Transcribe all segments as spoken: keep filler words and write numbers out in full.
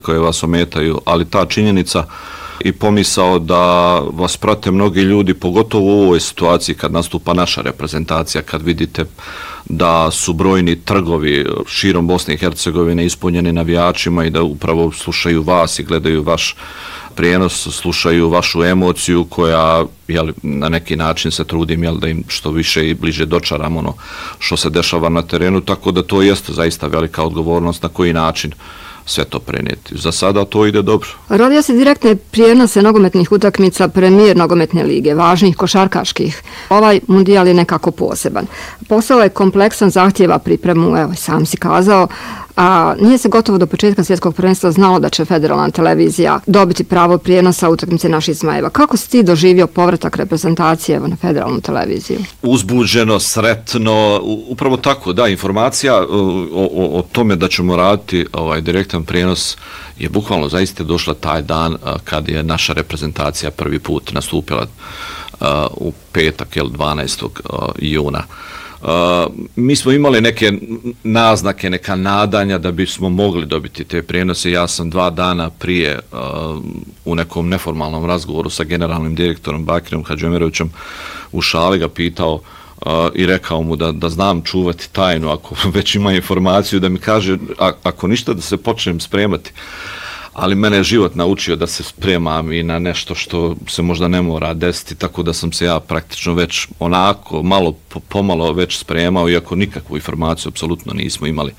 koje vas ometaju, ali ta činjenica i pomisao da vas prate mnogi ljudi, pogotovo u ovoj situaciji kad nastupa naša reprezentacija, kad vidite da su brojni trgovi širom Bosne i Hercegovine ispunjeni navijačima i da upravo slušaju vas i gledaju vaš prijenos, slušaju vašu emociju koja, jel, na neki način se trudim, jel, da im što više i bliže dočaram ono što se dešava na terenu, tako da to jeste zaista velika odgovornost na koji način sve to prenijeti. Za sada to ide dobro. Radio se direktne prijenose nogometnih utakmica Premijer nogometne lige, važnih košarkaških. Ovaj mundijal je nekako poseban. Posao je kompleksan, zahtjeva pripremu, evo sam si kazao, a nije se gotovo do početka svjetskog prvenstva znalo da će federalna televizija dobiti pravo prijenosa utakmice naših Zmajeva. Kako si ti doživio povratak reprezentacije evo, na federalnu televiziju? Uzbuđeno, sretno, upravo tako, da, informacija o, o, o tome da ćemo raditi ovaj direktan prijenos je bukvalno zaista došla taj dan kad je naša reprezentacija prvi put nastupila uh, u petak, jel, dvanaestog juna. Uh, mi smo imali neke naznake, neka nadanja da bismo mogli dobiti te prijenose. Ja sam dva dana prije uh, u nekom neformalnom razgovoru sa generalnim direktorom Bakirom Hadžemerovićem u šali ga pitao uh, i rekao mu da, da znam čuvati tajnu ako već ima informaciju, da mi kaže a, ako ništa da se počnem spremati. Ali mene je život naučio da se spremam i na nešto što se možda ne mora desiti, tako da sam se ja praktično već onako malo pomalo već spremao, iako nikakvu informaciju apsolutno nismo imali.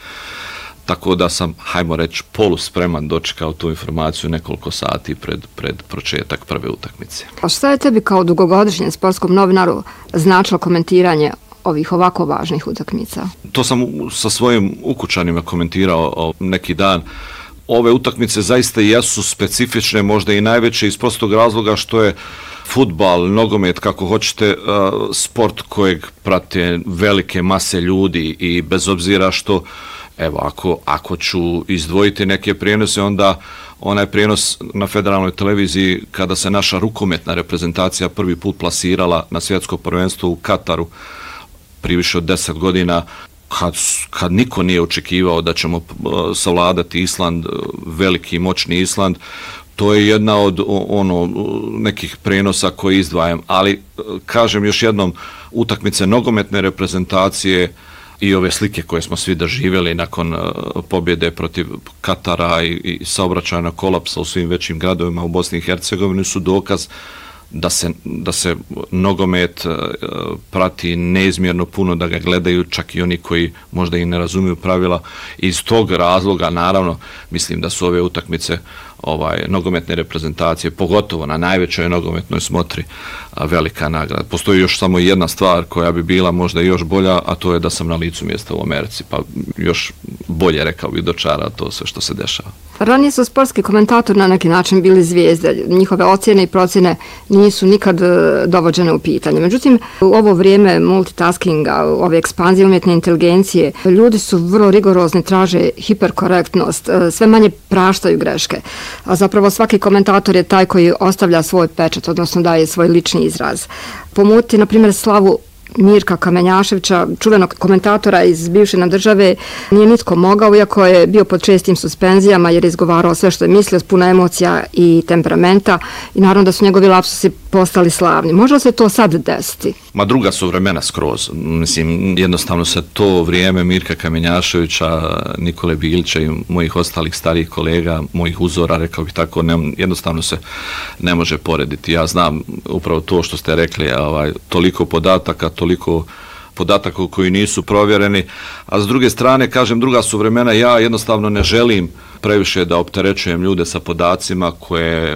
Tako da sam, hajmo reći, poluspreman dočekao tu informaciju nekoliko sati pred, pred početak prve utakmice. A šta je tebi kao dugogodišnjem sportskom novinaru značilo komentiranje ovih ovako važnih utakmica? To sam sa svojim ukućanima komentirao neki dan. Ove utakmice zaista jesu specifične, možda i najveće iz prostog razloga što je fudbal, nogomet, kako hoćete, sport kojeg prate velike mase ljudi i bez obzira što, evo, ako, ako ću izdvojiti neke prijenose, onda onaj prijenos na federalnoj televiziji kada se naša rukometna reprezentacija prvi put plasirala na svjetsko prvenstvo u Kataru prije više od deset godina, Kad, kad niko nije očekivao da ćemo savladati Island, veliki moćni Island, to je jedna od ono nekih prenosa koje izdvajam. Ali, kažem još jednom, utakmice nogometne reprezentacije i ove slike koje smo svi doživjeli nakon pobjede protiv Katara i, i saobraćajna kolapsa u svim većim gradovima u Bosni i Hercegovini su dokaz da se, da se nogomet uh, prati neizmjerno puno, da ga gledaju čak i oni koji možda i ne razumiju pravila. Iz tog razloga, naravno, mislim da su ove utakmice ovaj, nogometne reprezentacije, pogotovo na najvećoj nogometnoj smotri, a, velika nagrada. Postoji još samo jedna stvar koja bi bila možda još bolja, a to je da sam na licu mjesta u Americi, pa još bolje, rekao bih, dočara to sve što se dešava. Ranije su sportski komentatori na neki način bili zvijezde. Njihove ocjene i procjene nisu nikad dovođene u pitanje. Međutim, u ovo vrijeme multitaskinga, ove ekspanzije umjetne inteligencije, ljudi su vrlo rigorozni, traže hiperkorektnost, sve manje praštaju greške. A zapravo svaki komentator je taj koji ostavlja svoj pečat, odnosno daje svoj lični izraz. Pomutiti, na primjer, slavu Mirka Kamenjaševića, čuvenog komentatora iz bivše nam države, nije nitko mogao, iako je bio pod čestim suspenzijama jer je izgovarao sve što je mislio s puno emocija i temperamenta i naravno da su njegovi lapsusi postali slavni. Može li se to sad desiti? Ma druga su vremena skroz. Mislim, jednostavno se to vrijeme Mirka Kamenjaševića, Nikole Bilića i mojih ostalih starijih kolega, mojih uzora, rekao bih tako, ne, jednostavno se ne može porediti. Ja znam upravo to što ste rekli, ovaj, toliko podataka, toliko podataka koji nisu provjereni, a s druge strane, kažem, druga su vremena, ja jednostavno ne želim previše da opterećujem ljude sa podacima koje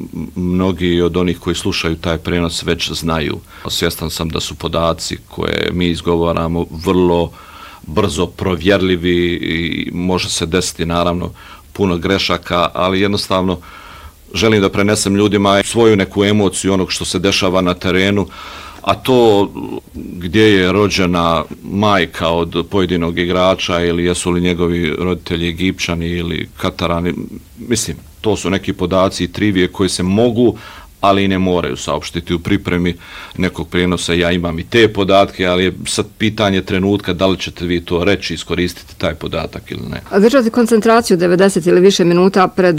mnogi od onih koji slušaju taj prenos već znaju. Svjestan sam da su podaci koje mi izgovaramo vrlo brzo provjerljivi i može se desiti naravno puno grešaka, ali jednostavno želim da prenesem ljudima svoju neku emociju onog što se dešava na terenu, a to gdje je rođena majka od pojedinog igrača ili jesu li njegovi roditelji Egipćani ili Katarani, mislim, to su neki podaci i trivije koji se mogu, ali i ne moraju saopštiti u pripremi nekog prijenosa. Ja imam i te podatke, ali je sad pitanje trenutka da li ćete vi to reći, iskoristiti taj podatak ili ne. A držati koncentraciju devedeset ili više minuta pred